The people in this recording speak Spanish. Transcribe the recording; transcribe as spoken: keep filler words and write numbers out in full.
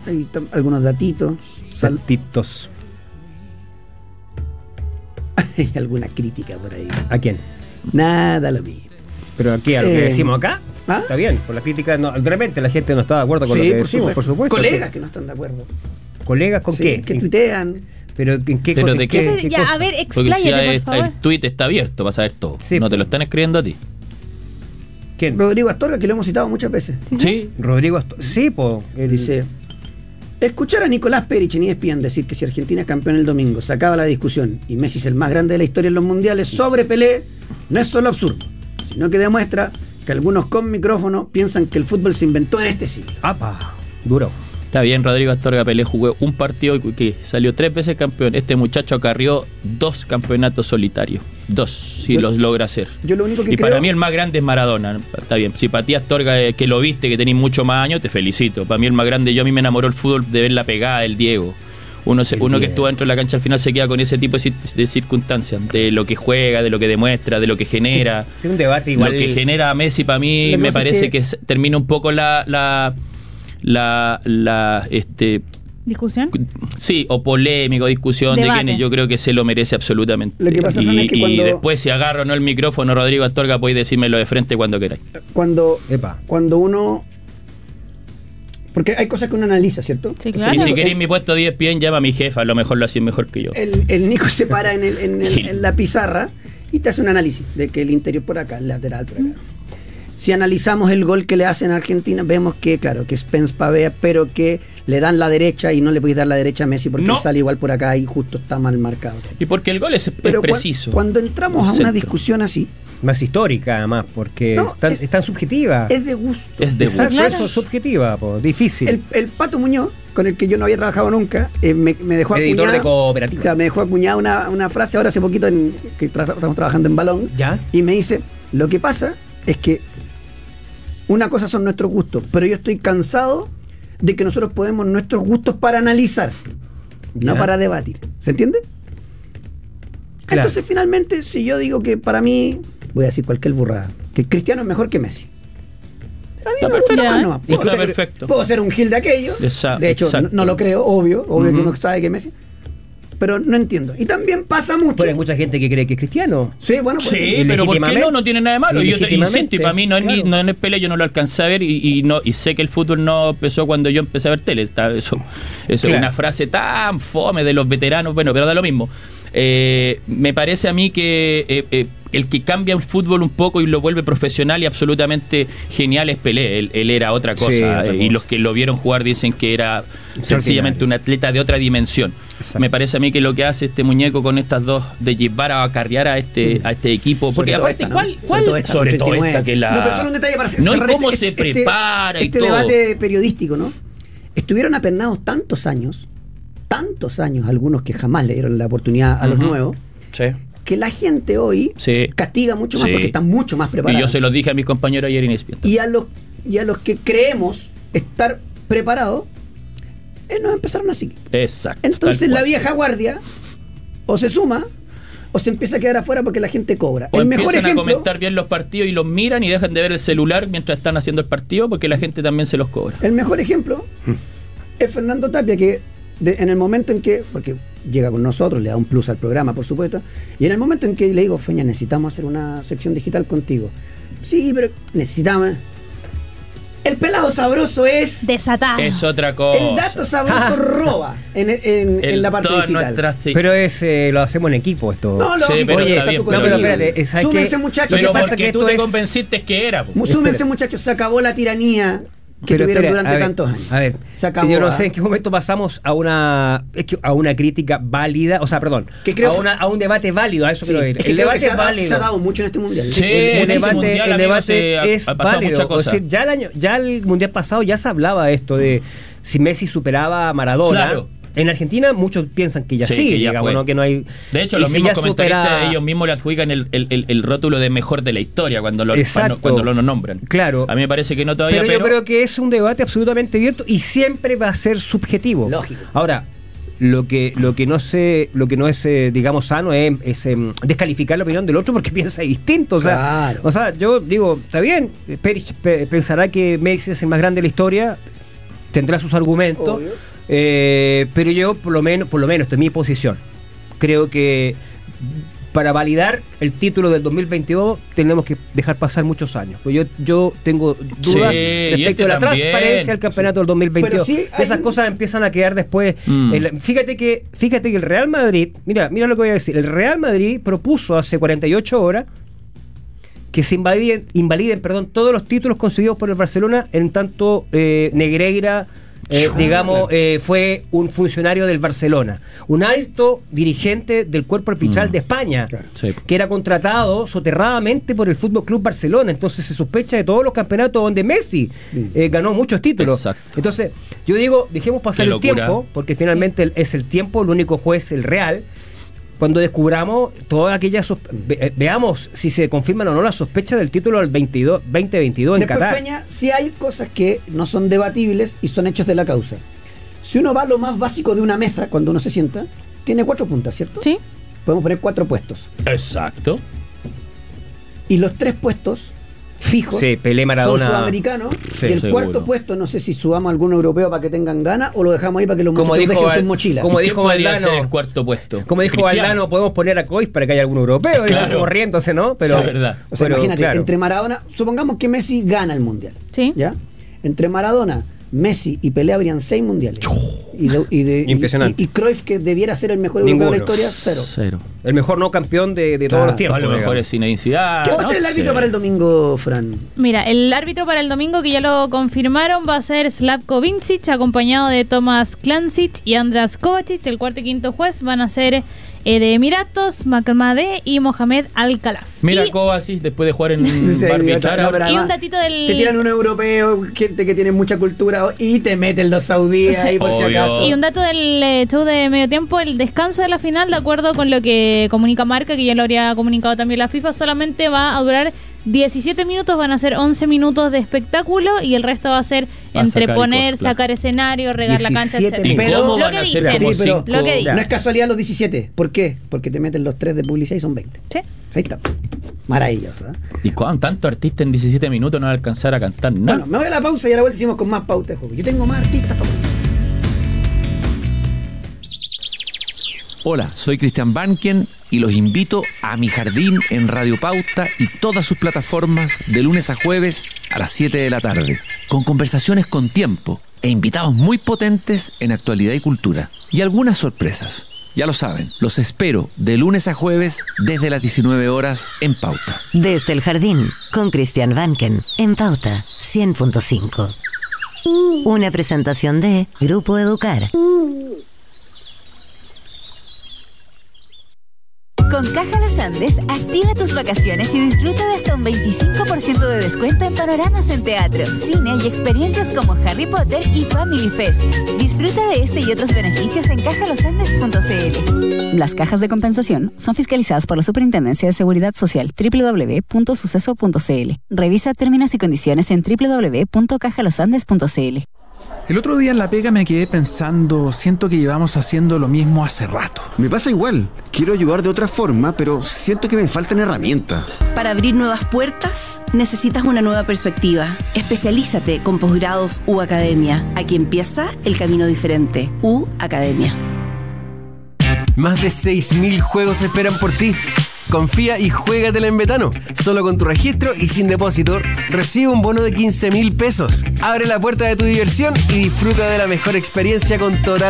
Hay t- algunos datitos. Sal- Datitos. Hay alguna crítica por ahí. ¿A quién? Nada lo mismo. ¿Pero aquí a lo que Eh, decimos acá? ¿ah? Está bien, por la crítica, no, de repente la gente no está de acuerdo con Sí, lo que por decimos, supuesto. por supuesto. Colegas que no están de acuerdo. ¿Colegas con Sí, qué? que ¿En- tuitean. ¿Pero en qué ¿Pero co- de en qué? qué Ya, cosa? a ver, Porque si expláyate, hay- por favor. el tweet está abierto, vas a ver todo. Sí, no po. te lo están escribiendo a ti. ¿Quién? Rodrigo Astorga, que lo hemos citado muchas veces. Sí, sí. Sí. Rodrigo Astor- Sí, po. el- Dice: escuchar a Nicolás Perich en E S P N decir que si Argentina es campeón el domingo se acaba la discusión y Messi es el más grande de la historia en los mundiales sobre Pelé, no es solo absurdo, sino que demuestra que algunos con micrófono piensan que el fútbol se inventó en este siglo. ¡Apa! Duro. Está bien, Rodrigo Astorga Pelé jugó un partido que salió tres veces campeón. Este muchacho acarrió dos campeonatos solitarios. Dos, si Yo- los logra hacer. Yo lo único que Y creo, para mí el más grande es Maradona. Está bien, si para ti Astorga, eh, que lo viste, que tenés mucho más años, te felicito. Para mí el más grande, yo a mí me enamoró el fútbol de ver la pegada del Diego. Uno, se- El uno que Diego. estuvo dentro de la cancha al final se queda con ese tipo de, cir- de circunstancias, de lo que juega, de lo que demuestra, de lo que genera. Tiene un debate igual. Lo que genera a Messi para mí Lo que me pasa es parece que- que, se- termina un poco la la la, la este ¿Discusión? sí, o polémico, discusión Debate. de quiénes, yo creo que se lo merece absolutamente. Lo que pasa, y, Fran, es que y cuando- después si agarro o no el micrófono, Rodrigo Astorga, podéis decírmelo de frente cuando queráis. cuando, Epa. cuando uno... Porque hay cosas que uno analiza, ¿cierto? Sí, O sea, claro. Y Nico- si el- queréis mi puesto diez pies, llama a mi jefa, a lo mejor lo hacía mejor que yo. El, el Nico se para en, el- en el- Gil. en la pizarra y te hace un análisis de que el interior por acá, el lateral por acá. Si analizamos el gol que le hacen a Argentina, vemos que, claro, que es Pence Pavea, pero que le dan la derecha y no le podéis dar la derecha a Messi porque No. él sale igual por acá y justo está mal marcado. Y porque el gol es, es Pero cua- preciso. cuando entramos a El una centro. discusión así, Más histórica, además, porque No, es, tan, es- es tan subjetiva. es de gusto. Es de Exacto, gusto. eso es subjetiva, po, difícil. El, el Pato Muñoz, con el que yo no había trabajado nunca, eh, me, me dejó Editor de acuñada, cooperativa. o sea, me dejó acuñada una, una frase ahora hace poquito en, que tra- estamos trabajando en Balón. ¿Ya? Y me dice, lo que pasa es que una cosa son nuestros gustos, pero yo estoy cansado de que nosotros podemos nuestros gustos para analizar, Ya. no para debatir. ¿Se entiende? Claro. Entonces, finalmente, si yo digo que para mí, voy a decir cualquier burrada, que Cristiano es mejor que Messi. A mí Está me gusta perfecto. más nomás. Puedo Está ser- perfecto. Puedo ser un gil de aquello. Esa- de hecho, no, exacto. no lo creo, obvio, obvio que Ujú. uno sabe que Messi. Pero no entiendo. Y también pasa mucho. Pero hay mucha gente que cree que es cristiano. Sí, bueno, pues, Sí, Y pero ¿por qué legítimamente- no? No tiene nada de malo. y Yo te legítimamente, insisto, y para mí no es, ni, claro. no es pelea, yo no lo alcancé a ver y, y no y sé que el fútbol no empezó cuando yo empecé a ver tele. Está- Eso, eso Claro. es una frase tan fome de los veteranos, bueno, pero da lo mismo. Eh, me parece a mí que eh, eh, el que cambia el fútbol un poco y lo vuelve profesional y absolutamente genial es Pelé. Él, él era otra cosa. Sí, otra eh, y cosa. los que lo vieron jugar dicen que era sencillamente un atleta de otra dimensión. Exacto. Me parece a mí que lo que hace este muñeco con estas dos de llevar a acarrear a este, a este equipo. Porque Sobre todo aparte, esta, ¿no? ¿cuál, Sobre cuál- todo esta, sobre ochenta y todo nueve. esta que es la. No, pero solo un detalle para No, y cerrar cómo este- se este- prepara y este todo. debate periodístico, ¿no? Estuvieron apernados tantos años, tantos años, algunos que jamás le dieron la oportunidad a los Ujú. nuevos, Sí. que la gente hoy Sí. castiga mucho más Sí. porque están mucho más Y preparados. yo se los dije a mis compañeros ayer en E S P N. Y a los, y a los que creemos estar preparados, eh, nos empezaron así. Exacto. Entonces tal la cual. vieja guardia o se suma o se empieza a quedar afuera porque la gente cobra. O el mejor empiezan ejemplo, a comentar bien los partidos y los miran y dejan de ver el celular mientras están haciendo el partido porque la gente también se los cobra. el mejor ejemplo es Fernando Tapia, que de- en el momento en que, porque llega con nosotros, le da un plus al programa, por supuesto, y en el momento en que le digo, Feña, necesitamos hacer una sección digital contigo. Sí, pero necesitamos. El pelado sabroso es. Desatado. Es otra cosa. El dato sabroso roba en, en- en El- la parte todas digital. nuestras- sí. Pero es, eh, lo hacemos en equipo esto. No, Sí, lógico, pero oye, está está bien, tu pero- contenido. no, pero espérate, ¿sabes Súmense, qué? muchachos, Pero que pasa porque que tú esto te es- convenciste que era. po. Súmense, Espera. muchachos, se acabó la tiranía que Pero tuvieron espera, durante a ver, tantos años. A ver, Se acabó, yo no ¿ah? sé en qué momento pasamos a una es que a una crítica válida, o sea, perdón, Que creo a, fue- una- a un debate válido, a eso Sí, quiero ir. es que El creo que debate se ha, es dado, válido. se ha dado mucho en este mundial. Sí, el, el muchísimo debate, mundial, el amigo, debate se ha- es ha pasado válido. mucha cosa. Es decir, ya el año, ya el mundial pasado ya se hablaba de esto de si Messi superaba a Maradona. Claro. En Argentina muchos piensan que ya Sí, sí, que ya digamos, fue. ¿no? Que no hay. De hecho, y los si mismos ya comentaristas supera- ellos mismos le adjudican el, el, el, el rótulo de mejor de la historia cuando lo, Exacto. cuando lo nombran. Claro. A mí me parece que no todavía, pero, pero, yo creo que es un debate absolutamente abierto y siempre va a ser subjetivo. Lógico. Ahora, lo que lo que no se lo que no es eh, digamos sano es, es, em, descalificar la opinión del otro porque piensa distinto. O sea, Claro. o sea, yo digo, está bien, Perich pe- pensará que Messi es el más grande de la historia. tendrá sus argumentos, eh, pero yo por lo menos, por lo menos, esta es mi posición. Creo que para validar el título del dos mil veintidós tenemos que dejar pasar muchos años. Pues yo, yo tengo dudas Sí, respecto este de la también. transparencia del campeonato del dos mil veintidós. Pero sí hay- Esas cosas empiezan a quedar después. Mm. El- fíjate que fíjate que el Real Madrid, mira, mira lo que voy a decir. El Real Madrid propuso hace cuarenta y ocho horas que se invaliden, invaliden perdón, todos los títulos conseguidos por el Barcelona, en tanto eh, Negreira, eh, digamos, eh, fue un funcionario del Barcelona, un alto dirigente del cuerpo arbitral Mm. de España, Claro. Sí. que era contratado soterradamente por el Fútbol Club Barcelona. Entonces se sospecha de todos los campeonatos donde Messi eh, ganó muchos títulos. Exacto. Entonces, yo digo, dejemos pasar Qué el locura. tiempo, porque finalmente el- es el tiempo, el único juez, el Real. Cuando descubramos todas aquellas sospe- ve- veamos si se confirman o no las sospechas del título del veintidós, veinte veintidós en Después, Qatar. Feña, sí hay cosas que no son debatibles y son hechos de la causa. Si uno va a lo más básico de una mesa, cuando uno se sienta, tiene cuatro puntas, ¿cierto? Sí. Podemos poner cuatro puestos. Exacto. Y los tres puestos fijos Sí, Pelé, Maradona. son sudamericanos. Sí, y el seguro. cuarto puesto, no sé si subamos a algún europeo para que tengan ganas o lo dejamos ahí para que los Como muchachos dijo dejen Val- sus mochilas. como ¿Quién dijo podría Valdano? ser el cuarto puesto? Como dijo Cristiano. Valdano, podemos poner a Cruyff para que haya algún europeo. Claro. Como riéndose, ¿no? Pero, Sí, es verdad. O sea, pero, imagínate, claro. entre Maradona, supongamos que Messi gana el mundial. Sí. ¿Ya? Entre Maradona, Messi y Pelé habrían seis mundiales. Y, de, y, de- y- Impresionante. Y, y Cruyff, que debiera ser el mejor Ninguno. europeo de la historia, cero. Cero. El mejor no campeón de, de Claro. todos los tiempos. A lo mejor digamos. es Zinedine Zidane. ¿Qué va a no ser el árbitro sé. para el domingo, Fran? Mira, el árbitro para el domingo, que ya lo confirmaron, va a ser Slavko Vincic, acompañado de Tomas Klancic y Andras Kovacic. El cuarto y quinto juez van a ser eh, de Emiratos, Macmadé y Mohamed Al-Khalaf. Mira Y- Kovacic después de jugar en Sí, Barbichara. otra- no, pero Y un además, datito del... Te tiran un europeo, gente que tiene mucha cultura y te meten los saudíes Sí. ahí por si Obvio. acaso. Y un dato del eh, show de medio tiempo, el descanso de la final, de acuerdo con lo que comunica Marca, que ya lo habría comunicado también la FIFA, solamente va a durar diecisiete minutos, van a ser once minutos de espectáculo y el resto va a ser Va a entre sacar poner, cosas, claro. sacar escenario, regar la cancha, diecisiete etcétera. ¿Y Pero- cómo Lo van que a ser dicen. como Sí, pero- cinco? Lo que dicen. No es casualidad los diecisiete. ¿Por qué? Porque te meten los tres de publicidad y son veinte. Sí. Ahí está. Maravilloso. ¿eh? ¿Y con tanto artista en diecisiete minutos no va a alcanzar a cantar nada? Bueno, me voy a la pausa y a la vuelta hicimos con más pauta de juego. Yo tengo más artistas para... Hola, soy Cristian Banken y los invito a Mi Jardín en Radio Pauta y todas sus plataformas de lunes a jueves a las siete de la tarde, con conversaciones con tiempo e invitados muy potentes en actualidad y cultura. Y algunas sorpresas. Ya lo saben, los espero de lunes a jueves desde las diecinueve horas en Pauta. Desde el Jardín, con Cristian Banken, en Pauta cien punto cinco. Una presentación de Grupo Educar. Con Caja Los Andes, activa tus vacaciones y disfruta de hasta un veinticinco por ciento de descuento en panoramas en teatro, cine y experiencias como Harry Potter y Family Fest. Disfruta de este y otros beneficios en caja los andes punto c l. Las cajas de compensación son fiscalizadas por la Superintendencia de Seguridad Social, doble u doble u doble u punto suceso punto c l. Revisa términos y condiciones en doble u doble u doble u punto caja los andes punto c l. El otro día en la pega me quedé pensando, siento que llevamos haciendo lo mismo hace rato. Me pasa igual. Quiero ayudar de otra forma, pero siento que me faltan herramientas. Para abrir nuevas puertas, necesitas una nueva perspectiva. Especialízate con posgrados U Academia. Aquí empieza el camino diferente. U Academia. Más de seis mil juegos esperan por ti. Confía y juégatela en Betano. Solo con tu registro y sin depósito, recibe un bono de quince mil pesos. Abre la puerta de tu diversión y disfruta de la mejor experiencia con total